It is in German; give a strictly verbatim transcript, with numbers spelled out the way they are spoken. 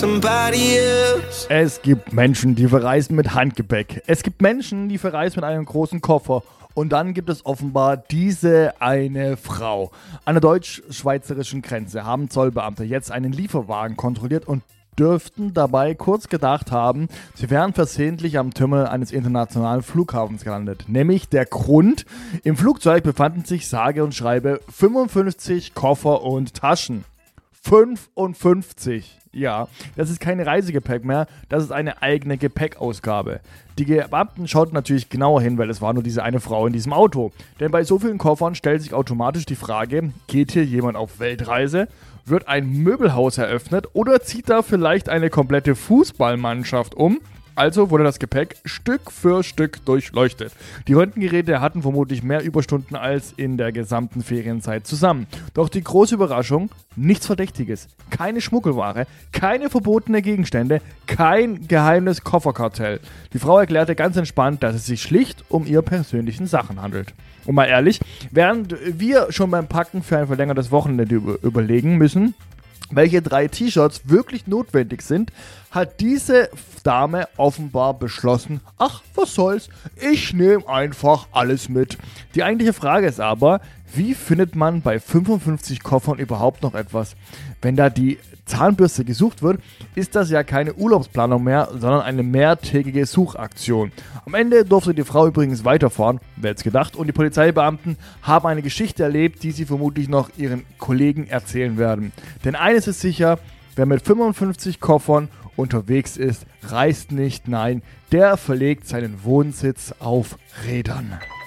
somebody else. Es gibt Menschen, die verreisen mit Handgepäck. Es gibt Menschen, die verreisen mit einem großen Koffer. Und dann gibt es offenbar diese eine Frau. An der deutsch-schweizerischen Grenze haben Zollbeamte jetzt einen Lieferwagen kontrolliert und dürften dabei kurz gedacht haben, sie wären versehentlich am Terminal eines internationalen Flughafens gelandet. Nämlich der Grund, im Flugzeug befanden sich sage und schreibe fünfundfünfzig Koffer und Taschen. fünfundfünfzig. Ja, das ist kein Reisegepäck mehr, das ist eine eigene Gepäckausgabe. Die Beamten schauten natürlich genauer hin, weil es war nur diese eine Frau in diesem Auto. Denn bei so vielen Koffern stellt sich automatisch die Frage, geht hier jemand auf Weltreise? Wird ein Möbelhaus eröffnet oder zieht da vielleicht eine komplette Fußballmannschaft um? Also wurde das Gepäck Stück für Stück durchleuchtet. Die Röntgengeräte hatten vermutlich mehr Überstunden als in der gesamten Ferienzeit zusammen. Doch die große Überraschung, nichts Verdächtiges, keine Schmuggelware, keine verbotene Gegenstände, kein geheimes Kofferkartell. Die Frau erklärte ganz entspannt, dass es sich schlicht um ihre persönlichen Sachen handelt. Und mal ehrlich, während wir schon beim Packen für ein verlängertes Wochenende über- überlegen müssen, welche drei T-Shirts wirklich notwendig sind, hat diese Dame offenbar beschlossen, ach, was soll's, ich nehme einfach alles mit. Die eigentliche Frage ist aber, wie findet man bei fünfundfünfzig Koffern überhaupt noch etwas? Wenn da die Zahnbürste gesucht wird, ist das ja keine Urlaubsplanung mehr, sondern eine mehrtägige Suchaktion. Am Ende durfte die Frau übrigens weiterfahren, wer hätte es gedacht, und die Polizeibeamten haben eine Geschichte erlebt, die sie vermutlich noch ihren Kollegen erzählen werden. Denn eines ist sicher, wer mit fünfundfünfzig Koffern unterwegs ist, reist nicht, nein, der verlegt seinen Wohnsitz auf Rädern.